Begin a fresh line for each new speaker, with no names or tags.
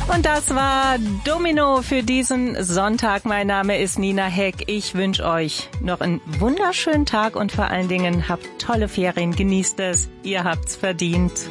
Und das war Domino für diesen Sonntag. Mein Name ist Nina Heck. Ich wünsche euch noch einen wunderschönen Tag und vor allen Dingen habt tolle Ferien. Genießt es. Ihr habt's verdient.